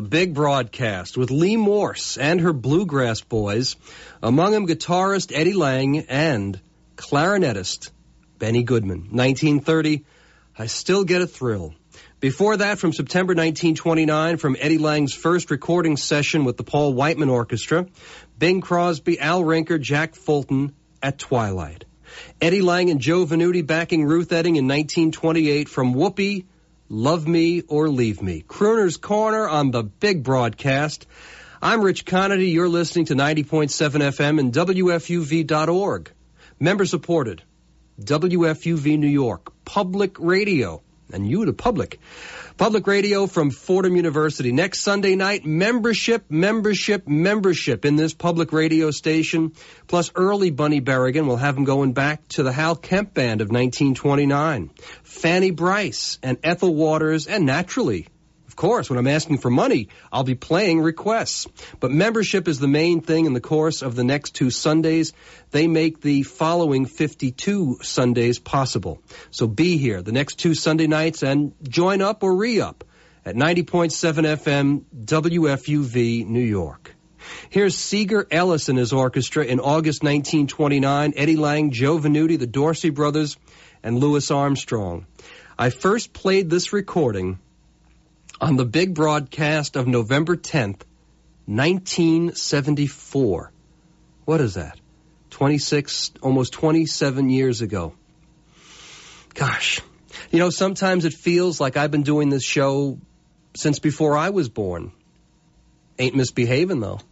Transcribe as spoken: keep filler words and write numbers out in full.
big broadcast with Lee Morse and her Bluegrass Boys, among them guitarist Eddie Lang and clarinetist Benny Goodman. nineteen thirty, I Still Get a Thrill. Before that, from September nineteen twenty-nine, from Eddie Lang's first recording session with the Paul Whiteman Orchestra, Bing Crosby, Al Rinker, Jack Fulton, At Twilight. Eddie Lang and Joe Venuti backing Ruth Edding in nineteen twenty-eight from Whoopi, Love Me or Leave Me. Crooner's Corner on the big broadcast. I'm Rich Conity. You're listening to ninety point seven F M and W F U V dot org. Member supported. W F U V New York. Public Radio. And you, the public. Public Radio from Fordham University. Next Sunday night, membership, membership, membership in this public radio station. Plus early Bunny Berrigan. We'll have him going back to the Hal Kemp Band of nineteen twenty-nine. Fanny Bryce and Ethel Waters, and naturally, of course, when I'm asking for money, I'll be playing requests. But membership is the main thing in the course of the next two Sundays. They make the following fifty-two Sundays possible. So be here the next two Sunday nights and join up or re-up at ninety point seven F M W F U V New York. Here's Seeger Ellis and his orchestra in August nineteen twenty-nine, Eddie Lang, Joe Venuti, the Dorsey Brothers, and Louis Armstrong. I first played this recording on the big broadcast of November tenth, nineteen seventy-four. What is that? twenty-six, almost twenty-seven years ago. Gosh. You know, sometimes it feels like I've been doing this show since before I was born. Ain't misbehaving, though.